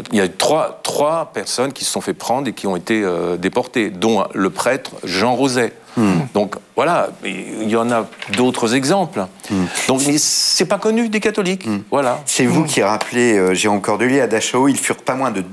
il y a trois personnes qui se sont fait prendre et qui ont été déportées, dont le prêtre Jean Roset. Donc voilà, il y en a d'autres exemples. Donc c'est pas connu des catholiques. Voilà. C'est vous qui rappelez, Jérôme Cordelier, à Dachau, ils furent pas moins de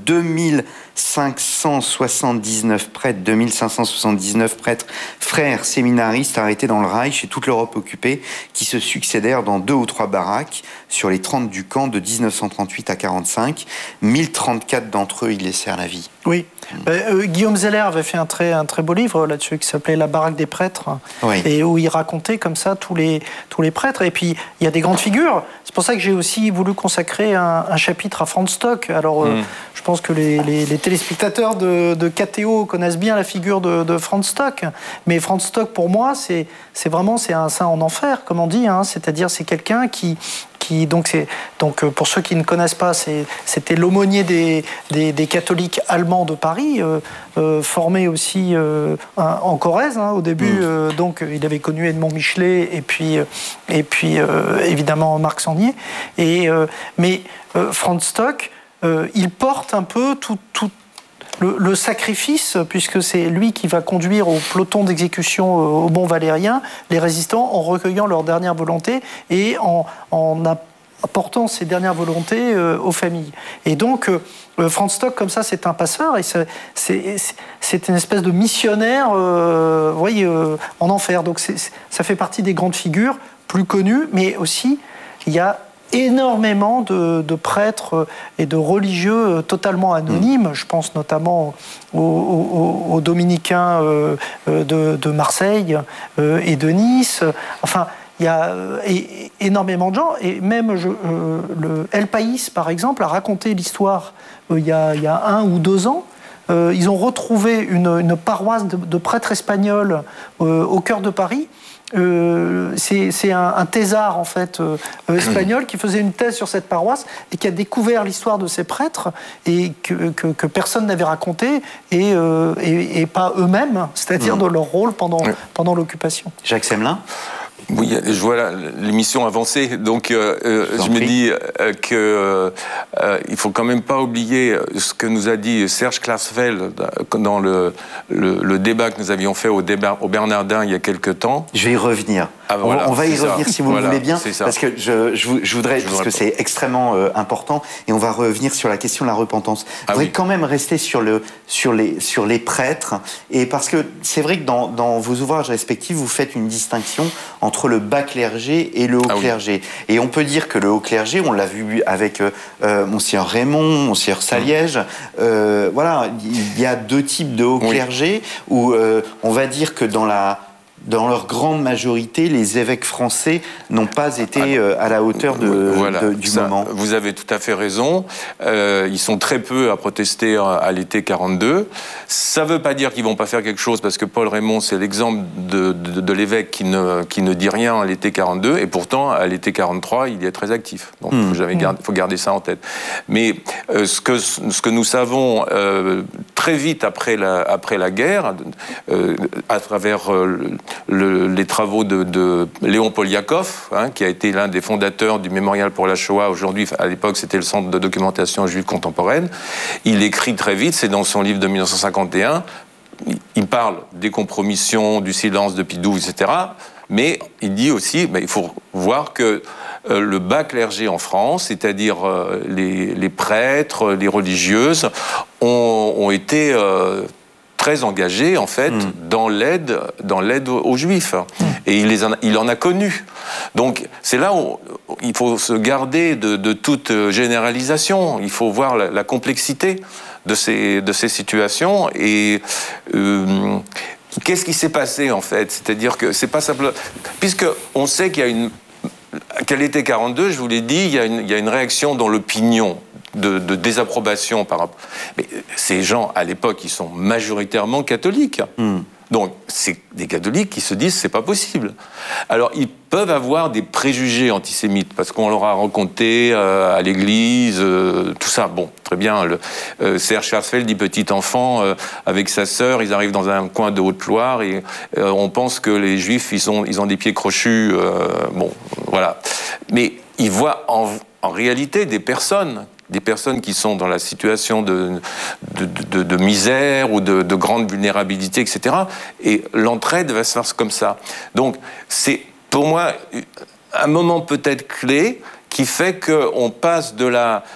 2579 prêtres, 2579 prêtres, frères séminaristes arrêtés dans le Reich et toute l'Europe occupée, qui se succédèrent dans 2 ou 3 baraques sur les 30 du camp de 1938 à 45. 1034 d'entre eux y laissèrent la vie. Oui. Guillaume Zeller avait fait un très beau livre là-dessus qui s'appelait La baraque des prêtres, oui. Et où il racontait comme ça tous les prêtres. Et puis il y a des grandes figures. C'est pour ça que j'ai aussi voulu consacrer un chapitre à Franz Stock. Alors je pense que les téléspectateurs de KTO connaissent bien la figure de Franz Stock. Mais Franz Stock, pour moi, c'est un saint en enfer, comme on dit. C'est-à-dire c'est quelqu'un qui donc pour ceux qui ne connaissent pas, c'était l'aumônier des catholiques allemands de Paris, formé aussi en Corrèze au début. Donc il avait connu Edmond Michelet et puis évidemment Marc Sangnier. Mais Franz Stock, il porte un peu tout le sacrifice, puisque c'est lui qui va conduire au peloton d'exécution au Mont Valérien les résistants en recueillant leur dernière volonté et en apportant ces dernières volontés aux familles. Et donc, Franz Stock, comme ça, c'est un passeur et c'est une espèce de missionnaire en enfer. Donc, ça fait partie des grandes figures plus connues, mais aussi, il y a énormément de prêtres et de religieux totalement anonymes. Je pense notamment aux dominicains de Marseille et de Nice. Enfin, il y a énormément de gens. Et même le El País, par exemple, a raconté l'histoire il y a 1 ou 2 ans. Ils ont retrouvé une paroisse de prêtres espagnols au cœur de Paris. C'est un thésard en fait espagnol qui faisait une thèse sur cette paroisse et qui a découvert l'histoire de ces prêtres et que personne n'avait raconté et pas eux-mêmes, c'est-à-dire de leur rôle pendant l'occupation. Jacques Semelin. Oui, je vois l'émission avancer, donc je me dis qu'il faut quand même pas oublier ce que nous a dit Serge Klarsfeld dans le débat que nous avions fait au Bernardin il y a quelque temps. Je vais y revenir. On va y revenir si vous le voulez bien, parce que je voudrais, parce que c'est extrêmement important, et on va revenir sur la question de la repentance. Je voudrais quand même rester sur les prêtres, et parce que c'est vrai que dans vos ouvrages respectifs, vous faites une distinction entre le bas clergé et le haut clergé. Et on peut dire que le haut clergé, on l'a vu avec Monseigneur Raymond, Monseigneur Saliège, voilà, il y a 2 types de haut clergé, où on va dire que dans leur grande majorité, les évêques français n'ont pas été à la hauteur du moment. Vous avez tout à fait raison. Ils sont très peu à protester à l'été 42. Ça ne veut pas dire qu'ils ne vont pas faire quelque chose, parce que Paul Raymond, c'est l'exemple de l'évêque qui ne dit rien à l'été 42, et pourtant, à l'été 43, il est très actif. Donc, il faut garder ça en tête. Mais ce que nous savons très vite après la guerre, à travers les travaux de Léon Poliakov, qui a été l'un des fondateurs du Mémorial pour la Shoah. Aujourd'hui, à l'époque, c'était le Centre de documentation juive contemporaine. Il écrit très vite, c'est dans son livre de 1951, il parle des compromissions, du silence de Pidou, etc. Mais il dit aussi, il faut voir que le bas clergé en France, c'est-à-dire les prêtres, les religieuses, ont été très engagé en fait dans l'aide aux Juifs, et il en a connu. Donc c'est là où il faut se garder de toute généralisation. Il faut voir la complexité de ces situations et qu'est-ce qui s'est passé en fait. C'est-à-dire que c'est pas simplement, puisque on sait qu'à l'été 42, je vous l'ai dit, il y a une réaction dans l'opinion de désapprobation par rapport. Mais ces gens, à l'époque, ils sont majoritairement catholiques. Donc, c'est des catholiques qui se disent c'est pas possible. Alors, ils peuvent avoir des préjugés antisémites parce qu'on leur a raconté à l'église, tout ça. Bon, très bien. Serge Klarsfeld dit petit enfant avec sa sœur, ils arrivent dans un coin de Haute-Loire et on pense que les Juifs ils ont des pieds crochus. Bon, voilà. Mais ils voient en réalité des personnes des personnes qui sont dans la situation de misère ou de grande vulnérabilité, etc. Et l'entraide va se faire comme ça. Donc, c'est pour moi un moment peut-être clé qui fait qu'on passe de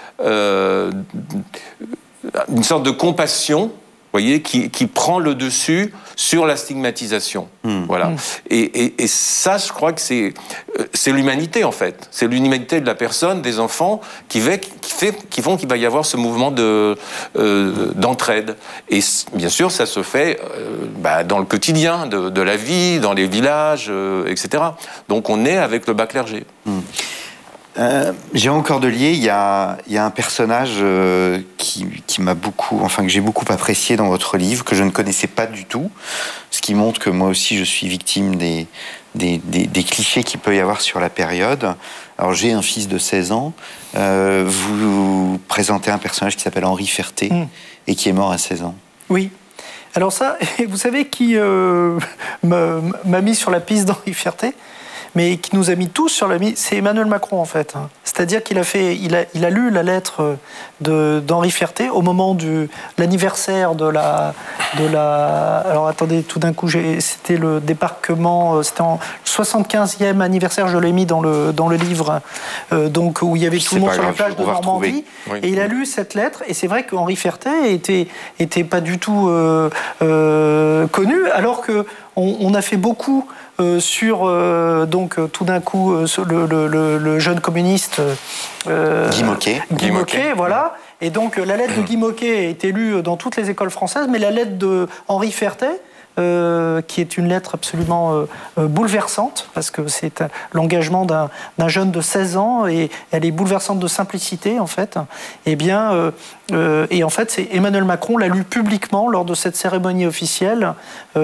une sorte de compassion, voyez, qui prend le dessus sur la stigmatisation. Voilà. Et ça, je crois que c'est l'humanité, en fait. C'est l'humanité de la personne, des enfants, qui font qu'il va y avoir ce mouvement d'entraide. Et bien sûr, ça se fait dans le quotidien de la vie, dans les villages, etc. Donc on est avec le bas clergé. Jérôme Cordelier, il y a un personnage qui m'a beaucoup, enfin que j'ai beaucoup apprécié dans votre livre, que je ne connaissais pas du tout, ce qui montre que moi aussi je suis victime des clichés qu'il peut y avoir sur la période. Alors j'ai un fils de 16 ans, vous présentez un personnage qui s'appelle Henri Ferté et qui est mort à 16 ans. Oui. Alors ça, vous savez qui m'a mis sur la piste d'Henri Ferté ? Mais qui nous a mis tous sur la mise, c'est Emmanuel Macron en fait. C'est-à-dire qu'il a lu la lettre d'Henri Ferté au moment de l'anniversaire de la. Alors attendez, tout d'un coup, c'était le débarquement, c'était en 75e anniversaire, je l'ai mis dans le livre, donc où il y avait tout le monde sur la plage de Normandie. Oui. Et il a lu cette lettre, et c'est vrai qu'Henri Ferté était pas du tout connu, alors que on a fait beaucoup. Sur tout d'un coup le jeune communiste Guy Môquet, voilà. Et donc la lettre de Guy Môquet est lue dans toutes les écoles françaises, mais la lettre de Henri Ferté, qui est une lettre absolument bouleversante, parce que c'est l'engagement d'un jeune de 16 ans, et elle est bouleversante de simplicité, en fait. Et en fait, c'est Emmanuel Macron l'a lu publiquement lors de cette cérémonie officielle,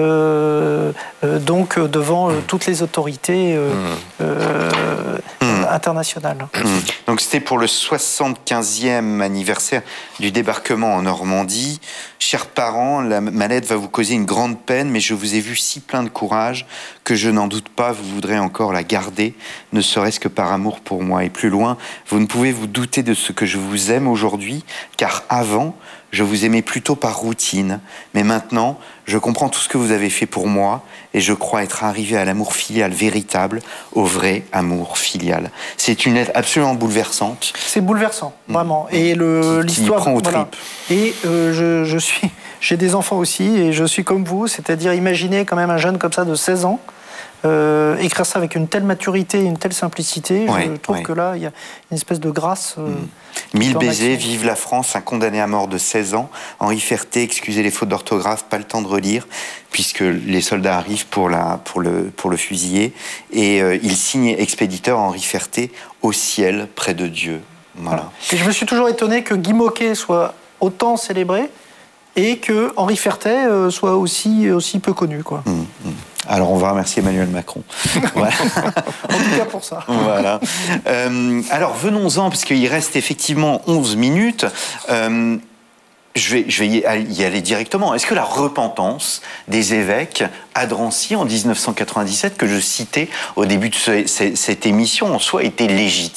donc devant toutes les autorités internationales. Donc c'était pour le 75e anniversaire du débarquement en Normandie. Chers parents, ma lettre va vous causer une grande peine, mais je vous ai vu si plein de courage que je n'en doute pas, vous voudrez encore la garder, ne serait-ce que par amour pour moi. Et plus loin, vous ne pouvez vous douter de ce que je vous aime aujourd'hui, car avant, je vous aimais plutôt par routine. Mais maintenant, je comprends tout ce que vous avez fait pour moi et je crois être arrivé à l'amour filial véritable, au vrai amour filial. C'est une lettre absolument bouleversante. C'est bouleversant, vraiment. Et l'histoire prend aux tripes. Et j'ai des enfants aussi et je suis comme vous, c'est-à-dire imaginez quand même un jeune comme ça de 16 ans, écrire ça avec une telle maturité, une telle simplicité, je trouve que là, il y a une espèce de grâce. 1000 baisers, vive la France, un condamné à mort de 16 ans. Henri Ferté, excusez les fautes d'orthographe, pas le temps de relire, puisque les soldats arrivent pour le fusiller. Et il signe expéditeur Henri Ferté au ciel, près de Dieu. Voilà. Et je me suis toujours étonné que Guy Môquet soit autant célébré et que Henri Ferté soit aussi peu connu, quoi. Alors, on va remercier Emmanuel Macron. Voilà. En tout cas pour ça. Voilà. Alors, venons-en, parce qu'il reste effectivement 11 minutes. Je vais y aller directement. Est-ce que la repentance des évêques à Drancy en 1997, que je citais au début de cette émission, en soi était légitime ?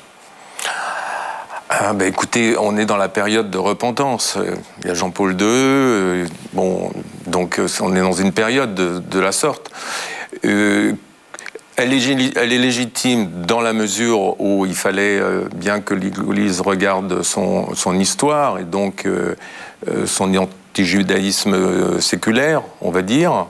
Écoutez, on est dans la période de repentance. Il y a Jean-Paul II, donc on est dans une période de la sorte. Elle est légitime dans la mesure où il fallait bien que l'Église regarde son histoire et donc son anti-judaïsme séculaire, on va dire.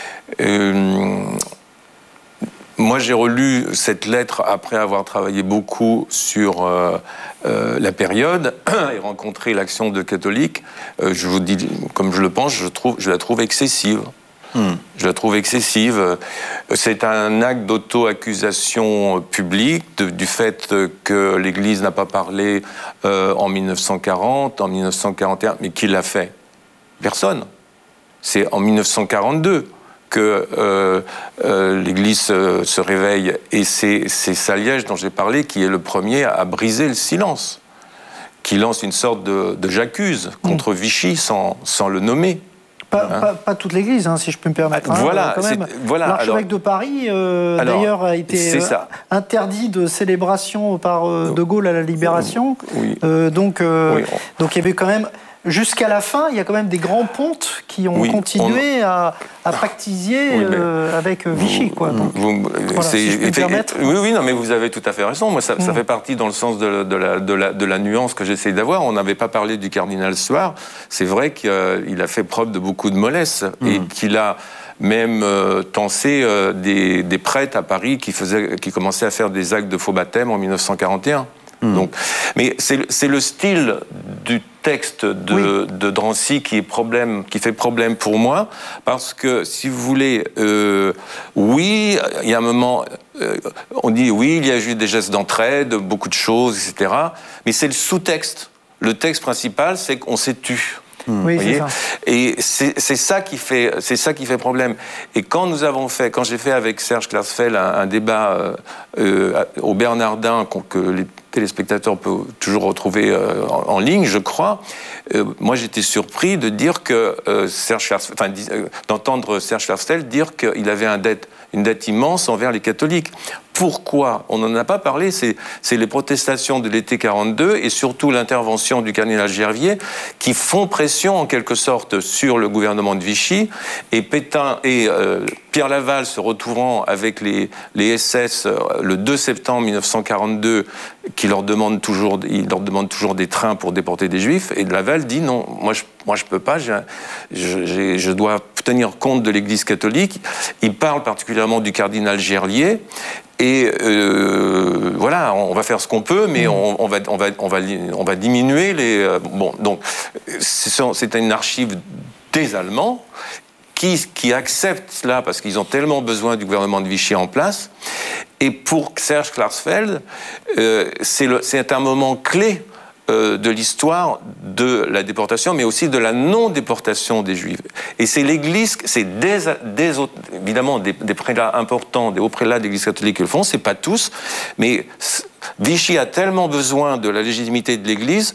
Moi, j'ai relu cette lettre après avoir travaillé beaucoup sur la période et rencontré l'action de catholiques. Je vous dis, comme je le pense, je la trouve excessive. Je la trouve excessive. C'est un acte d'auto-accusation publique du fait que l'Église n'a pas parlé en 1940, en 1941, mais qui l'a fait ? Personne. C'est en 1942 que l'Église se réveille. Et c'est Saliège, dont j'ai parlé, qui est le premier à briser le silence, qui lance une sorte de j'accuse contre Vichy sans le nommer. Pas toute l'Église, si je peux me permettre. Voilà, quand même. L'archevêque de Paris, d'ailleurs, a été interdit de célébration par De Gaulle à la Libération. Oui. Donc il y avait quand même... Jusqu'à la fin, il y a quand même des grands pontes qui ont continué à pactiser avec Vichy, quoi. Donc, si je peux me permettre. Oui, non, mais vous avez tout à fait raison. Moi, ça fait partie dans le sens de la nuance que j'essaie d'avoir. On n'avait pas parlé du cardinal Soir. C'est vrai qu'il a fait preuve de beaucoup de mollesse et qu'il a même tensé des prêtres à Paris qui commençaient à faire des actes de faux baptême en 1941. Donc, mais c'est le style du texte de Drancy qui fait problème pour moi, parce que, si vous voulez, oui, il y a un moment, on dit oui, il y a eu des gestes d'entraide, beaucoup de choses, etc. Mais c'est le sous-texte. Le texte principal, c'est qu'on s'est tu. Oui, c'est ça. Et c'est ça qui fait problème. Et quand j'ai fait avec Serge Klarsfeld un débat au Bernardin que les téléspectateurs peuvent toujours retrouver en ligne, je crois, moi j'étais surpris de dire que d'entendre Serge Klarsfeld dire qu'il avait une dette immense envers les catholiques. Pourquoi ? On n'en a pas parlé, c'est les protestations de l'été 42 et surtout l'intervention du cardinal Gervier qui font pression en quelque sorte sur le gouvernement de Vichy, et Pétain et Pierre Laval se retrouvant avec les SS le 2 septembre 1942 qui leur demandent toujours des trains pour déporter des Juifs, et Laval dit non, moi je peux pas, je dois tenir compte de l'Église catholique. Il parle particulièrement du cardinal Gerlier. Et voilà, on va faire ce qu'on peut, mais on va diminuer les... donc c'est une archive des Allemands qui acceptent cela parce qu'ils ont tellement besoin du gouvernement de Vichy en place. Et pour Serge Klarsfeld, c'est un moment clé de l'histoire de la déportation, mais aussi de la non-déportation des Juifs. Et c'est l'Église, c'est évidemment des prélats importants, des hauts prélats de l'Église catholique qui le font, c'est pas tous, mais Vichy a tellement besoin de la légitimité de l'Église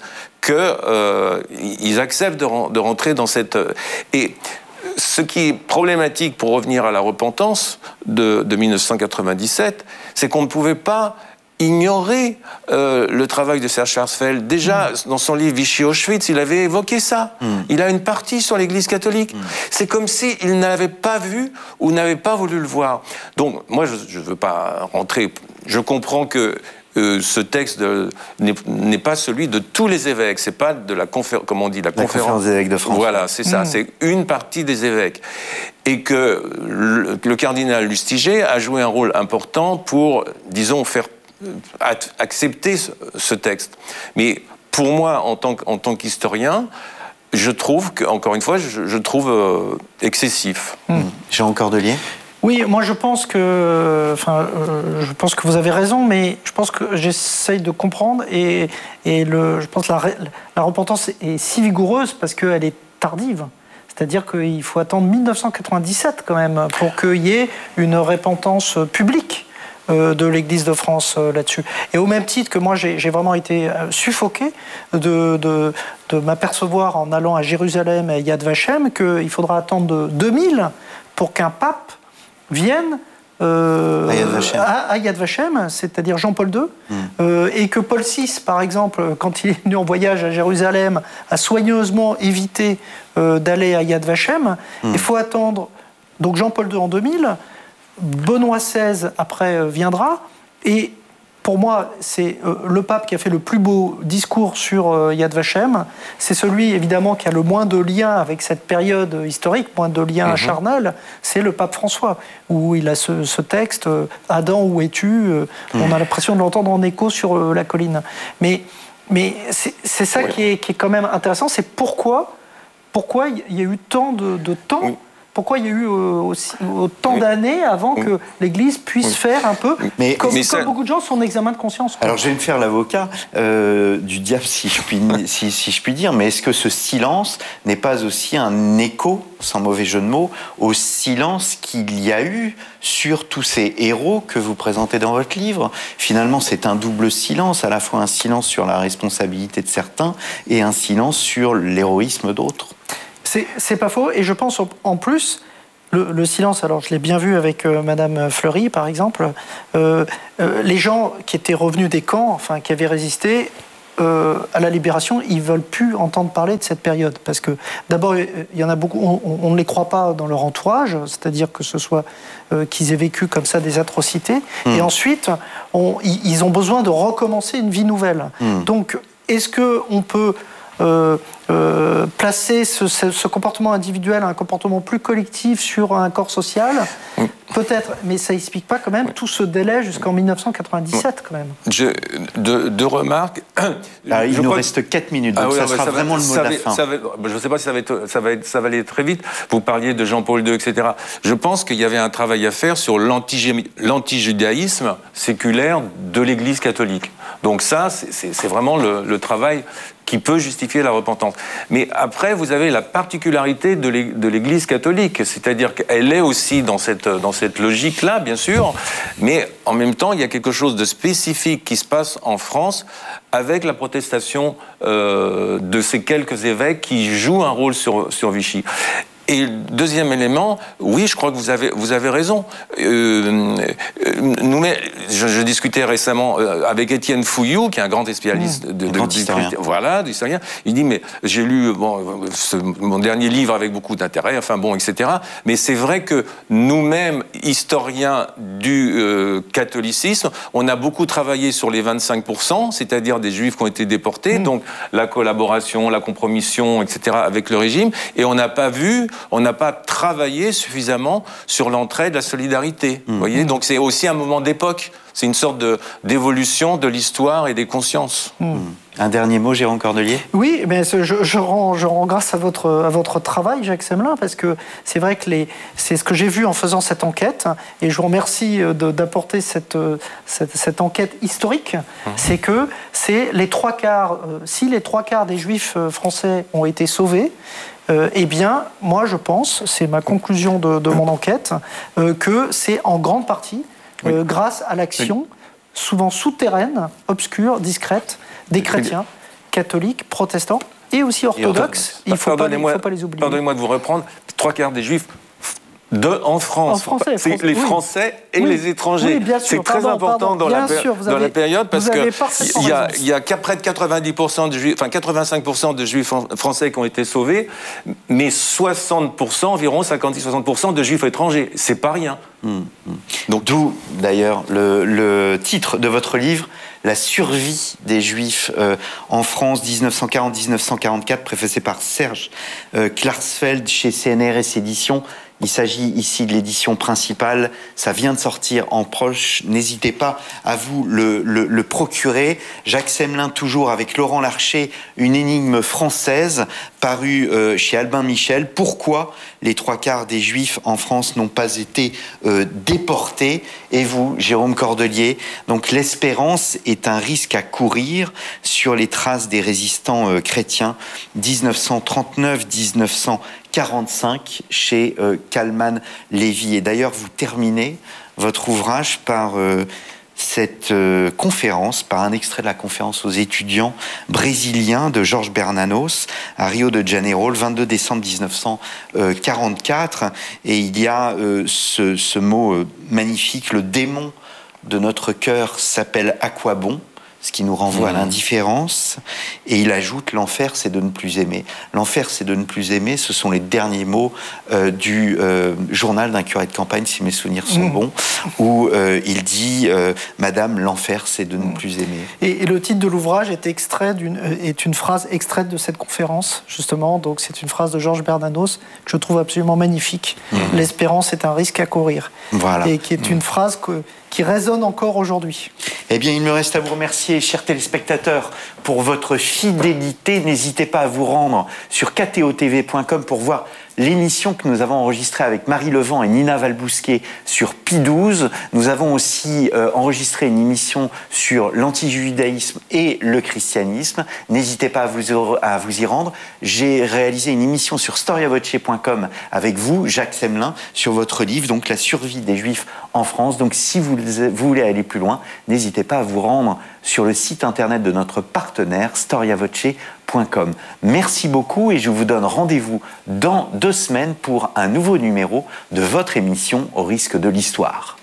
qu'ils acceptent de rentrer dans cette... Et ce qui est problématique, pour revenir à la repentance de 1997, c'est qu'on ne pouvait pas ignorer le travail de Serge Klarsfeld. Déjà, dans son livre Vichy-Auschwitz, il avait évoqué ça. Il a une partie sur l'Église catholique. C'est comme s'il n'avait pas vu ou n'avait pas voulu le voir. Donc, moi, je ne veux pas rentrer... Je comprends que ce texte n'est pas celui de tous les évêques. C'est pas de la conférence, comme on dit, la conférence des évêques de France. Voilà, c'est ça. C'est une partie des évêques. Et que le cardinal Lustiger a joué un rôle important pour, disons, faire accepter ce texte. Mais pour moi, en tant qu'historien, je trouve encore une fois, je trouve excessif. Jean Cordelier ? Oui, moi je pense que vous avez raison, mais je pense que j'essaye de comprendre je pense que la repentance est si vigoureuse parce qu'elle est tardive. C'est-à-dire qu'il faut attendre 1997 quand même pour qu'il y ait une repentance publique de l'Église de France là-dessus. Et au même titre que moi, j'ai vraiment été suffoqué de m'apercevoir en allant à Jérusalem et à Yad Vashem qu'il faudra attendre 2000 pour qu'un pape vienne à Yad Vashem, c'est-à-dire Jean-Paul II, et que Paul VI, par exemple, quand il est venu en voyage à Jérusalem, a soigneusement évité d'aller à Yad Vashem. Il faut attendre donc Jean-Paul II en 2000, Benoît XVI après viendra, et pour moi c'est le pape qui a fait le plus beau discours sur Yad Vashem. C'est celui évidemment qui a le moins de liens avec cette période historique, moins de liens charnels, c'est le pape François, où il a ce texte « Adam, où es-tu ?» On a l'impression de l'entendre en écho sur la colline. Mais c'est ça qui est quand même intéressant, c'est pourquoi il y a eu tant de temps. Pourquoi il y a eu autant d'années avant que l'Église puisse faire un peu, comme beaucoup de gens, son examen de conscience. Alors je vais me faire l'avocat du diable, si je puis dire, mais est-ce que ce silence n'est pas aussi un écho, sans mauvais jeu de mots, au silence qu'il y a eu sur tous ces héros que vous présentez dans votre livre? Finalement, c'est un double silence, à la fois un silence sur la responsabilité de certains et un silence sur l'héroïsme d'autres. C'est pas faux, et je pense en plus, le silence, alors je l'ai bien vu avec Madame Fleury, par exemple, les gens qui étaient revenus des camps, enfin qui avaient résisté à la libération, ils ne veulent plus entendre parler de cette période. Parce que d'abord, il y en a beaucoup, on ne les croit pas dans leur entourage, c'est-à-dire que ce soit qu'ils aient vécu comme ça des atrocités. Et ensuite, ils ont besoin de recommencer une vie nouvelle. Donc, est-ce qu'on peut placer ce comportement individuel, un comportement plus collectif sur un corps social? Peut-être, mais ça n'explique pas quand même tout ce délai jusqu'en 1997 quand même. Deux remarques. Il nous reste 4 minutes, donc ça sera vraiment le mot de la fin. Je ne sais pas si ça va aller très vite. Vous parliez de Jean-Paul II, etc. Je pense qu'il y avait un travail à faire sur l'antijudaïsme séculaire de l'Église catholique. Donc ça, c'est vraiment le travail qui peut justifier la repentance. Mais après, vous avez la particularité de l'Église catholique, c'est-à-dire qu'elle est aussi dans cette logique-là, bien sûr, mais en même temps, il y a quelque chose de spécifique qui se passe en France avec la protestation de ces quelques évêques qui jouent un rôle sur Vichy. Et deuxième élément, oui, je crois que vous avez raison. Je discutais récemment avec Étienne Fouillou, qui est un grand spécialiste d'historien. Voilà, d'historien. Il dit, mais j'ai lu mon dernier livre avec beaucoup d'intérêt, etc. Mais c'est vrai que nous-mêmes, historiens du catholicisme, on a beaucoup travaillé sur les 25%, c'est-à-dire des juifs qui ont été déportés, donc la collaboration, la compromission, etc., avec le régime, et on n'a pas travaillé suffisamment sur l'entraide, la solidarité. Vous voyez, donc c'est aussi un moment d'époque. C'est une sorte d'évolution de l'histoire et des consciences. Un dernier mot, Jérôme Cordelier ? Oui, mais je rends grâce à votre travail, Jacques Semelin, parce que c'est vrai que c'est ce que j'ai vu en faisant cette enquête, et je vous remercie d'apporter cette enquête historique, c'est que c'est les 3/4, si les 3/4 des Juifs français ont été sauvés, eh bien, moi je pense, c'est ma conclusion de mon enquête, que c'est en grande partie grâce à l'action souvent souterraine, obscure, discrète, des chrétiens, catholiques, protestants et aussi orthodoxes. Il ne faut pas les oublier. Pardonnez-moi de vous reprendre, 3/4 des Juifs en France. C'est les Français et les étrangers. Oui, bien sûr. C'est très important dans la période parce qu'il y a près de 90% de Juifs, 85% de Juifs français qui ont été sauvés, mais 60%, environ 50-60% de Juifs étrangers. C'est pas rien. Donc, d'où d'ailleurs le titre de votre livre, La survie des Juifs en France 1940-1944, préfacé par Serge Klarsfeld chez CNRS Éditions. Il s'agit ici de l'édition principale, ça vient de sortir en proche, n'hésitez pas à vous le procurer. Jacques Semelin, toujours avec Laurent Larcher, une énigme française, parue chez Albin Michel. Pourquoi les 3/4 des Juifs en France n'ont pas été déportés? Et vous, Jérôme Cordelier, donc l'espérance est un risque à courir sur les traces des résistants chrétiens 1939-1945 chez Kalman Lévy. Et d'ailleurs, vous terminez votre ouvrage par cette conférence, par un extrait de la conférence aux étudiants brésiliens de Jorge Bernanos à Rio de Janeiro, le 22 décembre 1944. Et il y a ce mot magnifique, le démon de notre cœur s'appelle à quoi bon ? Ce qui nous renvoie à l'indifférence. Et il ajoute, l'enfer, c'est de ne plus aimer. L'enfer, c'est de ne plus aimer, ce sont les derniers mots du journal d'un curé de campagne, si mes souvenirs sont bons, où il dit « Madame, l'enfer, c'est de ne plus aimer ». Et le titre de l'ouvrage est une phrase extraite de cette conférence, justement. Donc c'est une phrase de Jorge Bernanos que je trouve absolument magnifique. L'espérance est un risque à courir. Voilà. Et qui est une phrase qui résonne encore aujourd'hui. Eh bien, il me reste à vous remercier, chers téléspectateurs, pour votre fidélité. N'hésitez pas à vous rendre sur ktotv.com pour voir l'émission que nous avons enregistrée avec Marie Levent et Nina Valbousquet sur Pi 12. Nous avons aussi enregistré une émission sur l'antijudaïsme et le christianisme. N'hésitez pas à vous y rendre. J'ai réalisé une émission sur storiavoce.com avec vous, Jacques Semelin, sur votre livre, donc La survie des Juifs en France. Donc si vous voulez aller plus loin, n'hésitez pas à vous rendre sur le site internet de notre partenaire, storiavoce.com. Merci beaucoup et je vous donne rendez-vous dans 2 semaines pour un nouveau numéro de votre émission Au risque de l'histoire.